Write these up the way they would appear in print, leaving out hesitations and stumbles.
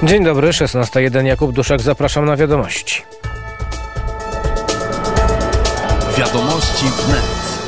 Dzień dobry, 16:01. Jakub Duszek, zapraszam na wiadomości. Wiadomości wnet.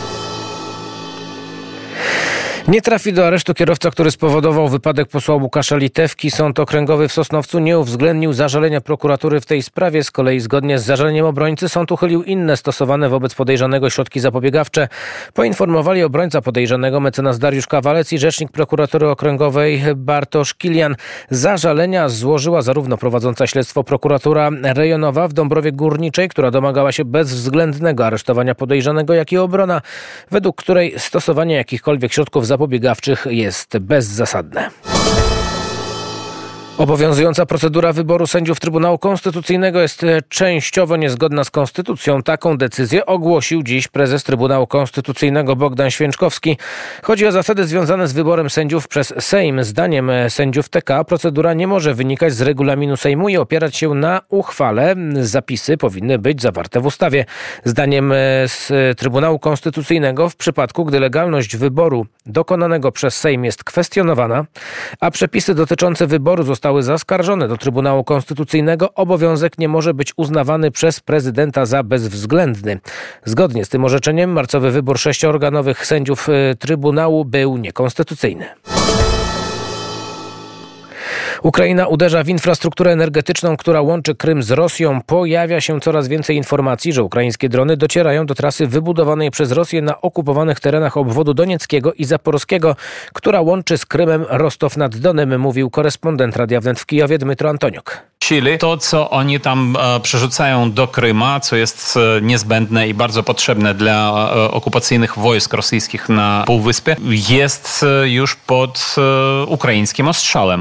Nie trafi do aresztu kierowca, który spowodował wypadek posła Łukasza Litewki. Sąd Okręgowy w Sosnowcu nie uwzględnił zażalenia prokuratury w tej sprawie. Z kolei zgodnie z zażaleniem obrońcy sąd uchylił inne stosowane wobec podejrzanego środki zapobiegawcze. Poinformowali obrońca podejrzanego mecenas Dariusz Kawalec i rzecznik prokuratury okręgowej Bartosz Kilian. Zażalenia złożyła zarówno prowadząca śledztwo prokuratura rejonowa w Dąbrowie Górniczej, która domagała się bezwzględnego aresztowania podejrzanego, jak i obrona, według której stosowanie jakichkolwiek środków zapobiegawczych jest bezzasadne. Obowiązująca procedura wyboru sędziów Trybunału Konstytucyjnego jest częściowo niezgodna z konstytucją. Taką decyzję ogłosił dziś prezes Trybunału Konstytucyjnego Bogdan Święczkowski. Chodzi o zasady związane z wyborem sędziów przez Sejm. Zdaniem sędziów TK procedura nie może wynikać z regulaminu Sejmu i opierać się na uchwale. Zapisy powinny być zawarte w ustawie. Zdaniem z Trybunału Konstytucyjnego w przypadku, gdy legalność wyboru dokonanego przez Sejm jest kwestionowana, a przepisy dotyczące wyboru zostały zaskarżone do Trybunału Konstytucyjnego, obowiązek nie może być uznawany przez prezydenta za bezwzględny. Zgodnie z tym orzeczeniem marcowy wybór 6-organowych sędziów Trybunału był niekonstytucyjny. Ukraina uderza w infrastrukturę energetyczną, która łączy Krym z Rosją. Pojawia się coraz więcej informacji, że ukraińskie drony docierają do trasy wybudowanej przez Rosję na okupowanych terenach obwodu donieckiego i zaporowskiego, która łączy z Krymem Rostow nad Donem, mówił korespondent Radia Wnet w Kijowie Dmytro Antoniuk. To, co oni tam przerzucają do Kryma, co jest niezbędne i bardzo potrzebne dla okupacyjnych wojsk rosyjskich na Półwyspie, jest już pod ukraińskim ostrzałem.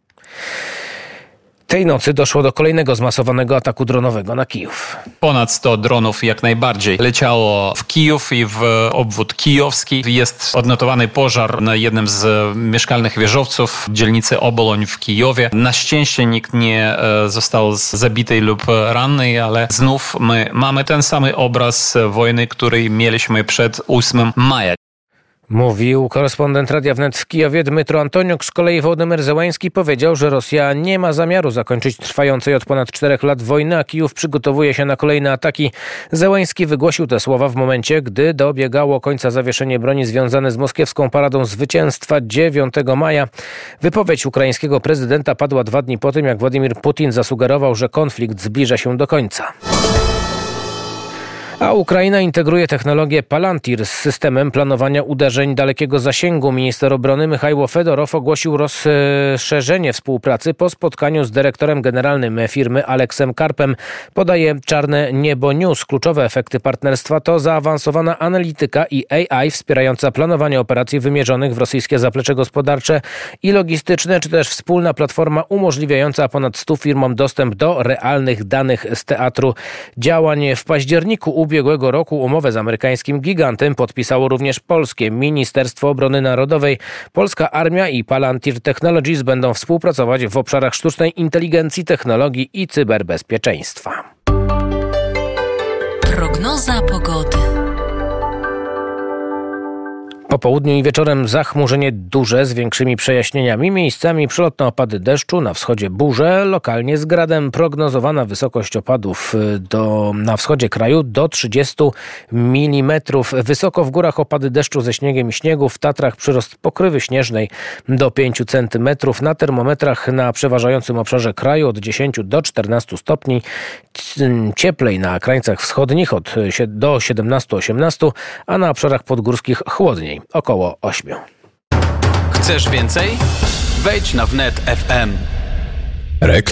Tej nocy doszło do kolejnego zmasowanego ataku dronowego na Kijów. Ponad 100 dronów jak najbardziej leciało w Kijów i w obwód kijowski. Jest odnotowany pożar na jednym z mieszkalnych wieżowców w dzielnicy Oboloń w Kijowie. Na szczęście nikt nie został zabity lub ranny, ale znów my mamy ten sam obraz wojny, który mieliśmy przed 8 maja. Mówił korespondent Radia Wnet w Kijowie Dmytro Antoniuk. Z kolei Wołodymyr Zełański powiedział, że Rosja nie ma zamiaru zakończyć trwającej od ponad 4 lat wojny, a Kijów przygotowuje się na kolejne ataki. Zełański wygłosił te słowa w momencie, gdy dobiegało końca zawieszenie broni związane z moskiewską paradą zwycięstwa 9 maja. Wypowiedź ukraińskiego prezydenta padła 2 dni po tym, jak Władimir Putin zasugerował, że konflikt zbliża się do końca. A Ukraina integruje technologię Palantir z systemem planowania uderzeń dalekiego zasięgu. Minister obrony Michajło Fedorow ogłosił rozszerzenie współpracy po spotkaniu z dyrektorem generalnym firmy Aleksem Karpem. Podaje Czarne Niebo News. Kluczowe efekty partnerstwa to zaawansowana analityka i AI wspierająca planowanie operacji wymierzonych w rosyjskie zaplecze gospodarcze i logistyczne, czy też wspólna platforma umożliwiająca ponad 100 firmom dostęp do realnych danych z teatru działań. W październiku ubiegłego roku umowę z amerykańskim gigantem podpisało również polskie Ministerstwo Obrony Narodowej. Polska Armia i Palantir Technologies będą współpracować w obszarach sztucznej inteligencji, technologii i cyberbezpieczeństwa. Prognoza pogody. Po południu i wieczorem zachmurzenie duże z większymi przejaśnieniami. Miejscami przelotne opady deszczu, na wschodzie burze, lokalnie z gradem. Prognozowana wysokość opadów na wschodzie kraju do 30 mm. Wysoko w górach opady deszczu ze śniegiem i śniegu. W Tatrach przyrost pokrywy śnieżnej do 5 cm. Na termometrach na przeważającym obszarze kraju od 10 do 14 stopni. Cieplej na krańcach wschodnich do 17-18, a na obszarach podgórskich chłodniej. Około 8. Chcesz więcej? Wejdź na wnet.fm.